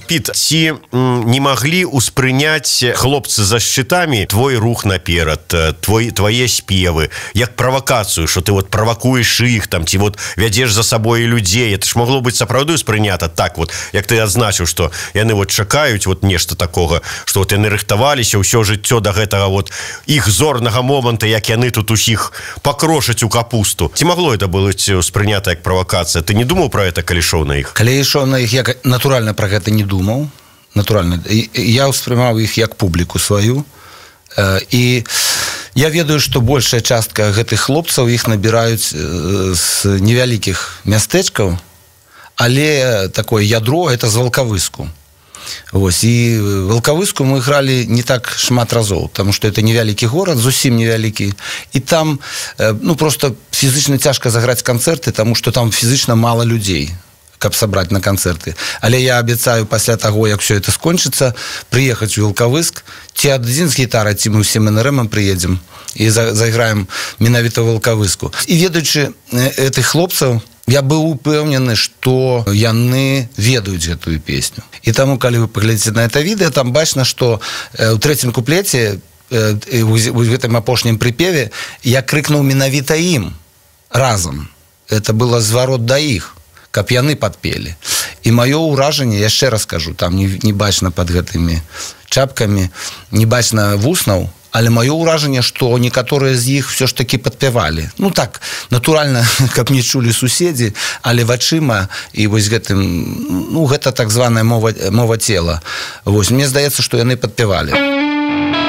Піт, ці не маглі ўспрыняць хлопцы за шчытамі твой рух наперад, твае спевы, як правакацыю, што ты вот правакуеш іх там, ці вот вядзеш за сабой людзей. Это ж могло быць сапраўды ўспрынята так вот, як ты адзначыў, што яны вот чакаюць вот нешта такога, што вот яны рыхтаваліся ўсё жыццё да гэтага вот іх зорнага моманта, як яны тут усіх пакрошаць у капусту. Ці магло это быць ўспрынята як правакацыя? Ты не думаў пра гэта, калі ішоў на іх? Калі ішоў на іх, я натуральна пра гэта не думаў. Натуральна. Я ўспрымаў іх як публіку сваю. І я ведаю, што большая частка гэтых хлопцаў іх набіраюць з невялікіх мястэчкаў, але такое ядро это з Валкавыску. Вось, і Валкавыску мы гралі не так шмат разоў, таму што это невялікі горад, зусім невялікі, і там просто фізычна цяжка заграць канцэрты, таму што там фізычна мала людзей, каб сабраць на канцэрты. Але я абяцаю пасля таго, як все это скончыцца, прыехаць у Валкавыск, ці адзін з гітарай, ці мы ўсім НРМам прыедзем і зайграем менавіта ў Валкавыску. І ведаючы гэтых хлопцаў, я быў упэўнены, што яны ведаюць гэтую песню. І таму, калі вы паглядзіце на это відэа, там бачна, што ў трэцім куплеце, у гэтым апошнім прыпеве, я крыкнуў менавіта ім разам. Это было зварот да іх, каб яны падпелі. І маё ўражанне, яшчэ раз кажу, там не бачна пад гэтымі чапкамі, не бачна вуснаў, але маё ўражанне, што некаторыя з іх все ж таки падпявалі. Ну так, натуральна, каб не чулі суседзі, але вачыма і вось гэтым, гэта так званая мова цела. Вось, мне здаецца, што яны падпявалі.